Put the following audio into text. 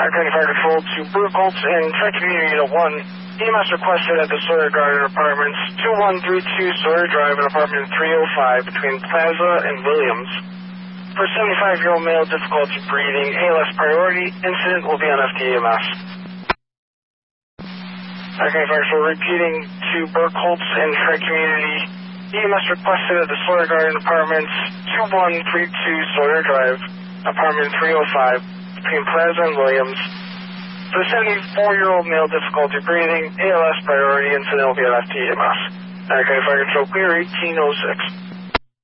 County Fire Control to Burkholz and Tri-Community Unit 1. EMS requested at the Sawyer Garden Apartments, 2132 Sawyer Drive and Apartment 305 between Plaza and Williams. For 75-year-old male, difficulty breathing, ALS priority, incident will be on FTEMS. County Fire Control repeating to Burkholz and Tri-Community. EMS requested at the Sawyer Garden Apartments, 2132 Sawyer Drive, Apartment 305, between Plaza and Williams. For 74-year-old male, difficulty breathing, ALS priority, incident will be at FTEMS. County Fire Control, clear 1806.